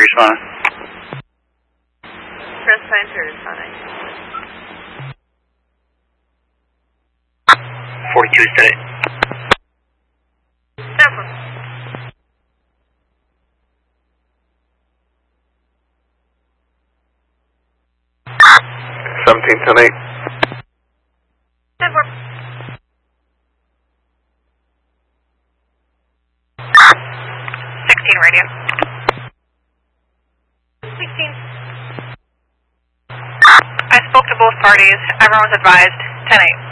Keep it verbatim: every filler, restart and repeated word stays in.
responding. Press sign to responding. forty-two is steady. Sample. seventeen ten eight. Sample. sixteen radio. sixteen. I spoke to both parties. Everyone's advised. ten eight.